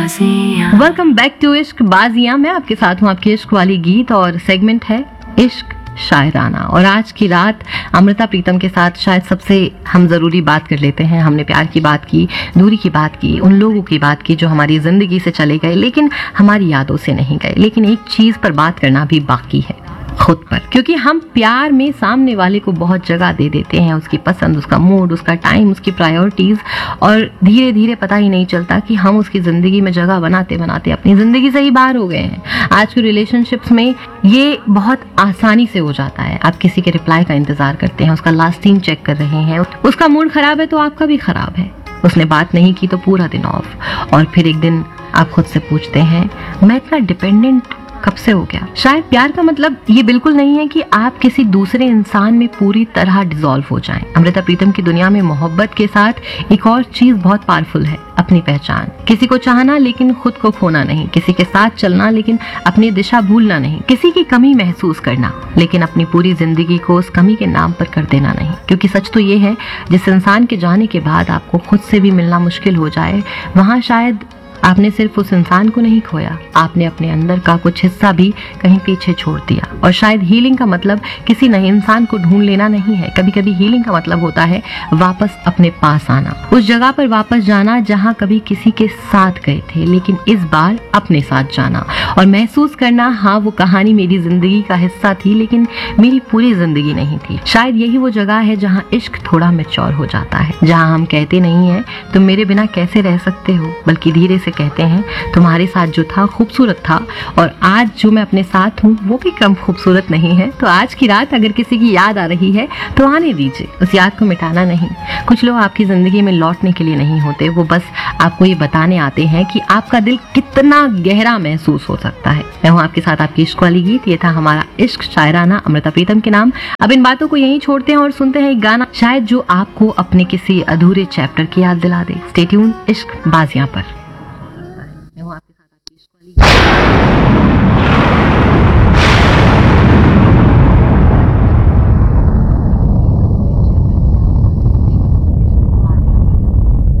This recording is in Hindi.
वेलकम बैक टू इश्क बाजियां। मैं आपके साथ हूँ, आपकी इश्क वाली गीत और सेगमेंट है इश्क शायराना। और आज की रात अमृता प्रीतम के साथ शायद सबसे हम ज़रूरी बात कर लेते हैं। हमने प्यार की बात की, दूरी की बात की, उन लोगों की बात की जो हमारी ज़िंदगी से चले गए लेकिन हमारी यादों से नहीं गए। लेकिन एक चीज़ पर बात करना भी बाकी है, खुद पर। क्योंकि हम प्यार में सामने वाले को बहुत जगह दे देते हैं, उसकी पसंद, उसका मूड, उसका टाइम, उसकी प्रायोरिटीज, और धीरे धीरे पता ही नहीं चलता कि हम उसकी जिंदगी में जगह बनाते बनाते अपनी जिंदगी से ही बाहर हो गए हैं। आज के रिलेशनशिप्स में ये बहुत आसानी से हो जाता है। आप किसी के रिप्लाई का इंतजार करते हैं, उसका लास्ट सीन चेक कर रहे हैं, उसका मूड खराब है तो आपका भी खराब है, उसने बात नहीं की तो पूरा दिन ऑफ। और फिर एक दिन आप खुद से पूछते हैं, मैं इतना डिपेंडेंट कब से हो गया? शायद प्यार का मतलब ये बिल्कुल नहीं है कि आप किसी दूसरे इंसान में पूरी तरह डिसॉल्व हो जाएं। अमृता प्रीतम की दुनिया में मोहब्बत के साथ एक और चीज बहुत पावरफुल है, अपनी पहचान। किसी को चाहना लेकिन खुद को खोना नहीं, किसी के साथ चलना लेकिन अपनी दिशा भूलना नहीं, किसी की कमी महसूस करना लेकिन अपनी पूरी जिंदगी को उस कमी के नाम पर कर देना नहीं। क्योंकि सच तो ये है, जिस इंसान के जाने के बाद आपको खुद से भी मिलना मुश्किल हो जाए, वहां शायद आपने सिर्फ उस इंसान को नहीं खोया, आपने अपने अंदर का कुछ हिस्सा भी कहीं पीछे छोड़ दिया। और शायद हीलिंग का मतलब किसी नए इंसान को ढूंढ लेना नहीं है। कभी कभी हीलिंग का मतलब होता है वापस अपने पास आना, उस जगह पर वापस जाना जहां कभी किसी के साथ गए थे लेकिन इस बार अपने साथ जाना और महसूस करना, हाँ वो कहानी मेरी जिंदगी का हिस्सा थी लेकिन मेरी पूरी जिंदगी नहीं थी। शायद यही वो जगह है जहाँ इश्क थोड़ा मैच्योर हो जाता है, जहाँ हम कहते नहीं है तुम मेरे बिना कैसे रह सकते हो, बल्कि धीरे से कहते हैं तुम्हारे साथ जो था खूबसूरत था और आज जो मैं अपने साथ हूँ वो भी कम खूबसूरत नहीं है। तो आज की रात अगर किसी की याद आ रही है तो आने दीजिए, उस याद को मिटाना नहीं। कुछ लोग आपकी जिंदगी में लौटने के लिए नहीं होते, वो बस आपको ये बताने आते हैं कि आपका दिल कितना गहरा महसूस हो सकता है। मैं हूँ आपके साथ आपकी इश्क वाली गीत। ये था हमारा इश्क शायराना अमृता प्रीतम के नाम। अब इन बातों को यहीं छोड़ते हैं और सुनते हैं एक गाना शायद जो आपको अपने किसी अधूरे चैप्टर की याद दिला दे। स्टे ट्यून, इश्क बाजियां पर।